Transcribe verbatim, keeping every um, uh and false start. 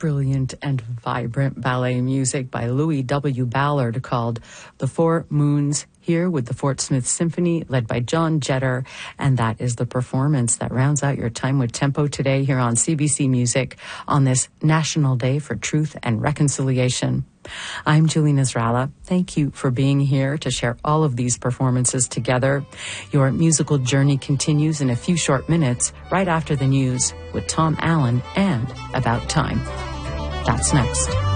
brilliant and vibrant ballet music by Louis W. Ballard called The Four Moons, here with the Fort Smith Symphony led by John Jetter. And that is the performance that rounds out your time with Tempo today here on C B C Music on this National Day for Truth and Reconciliation. I'm Julie Nasrallah. Thank you for being here to share all of these performances together. Your musical journey continues in a few short minutes right after the news with Tom Allen and About Time. That's next.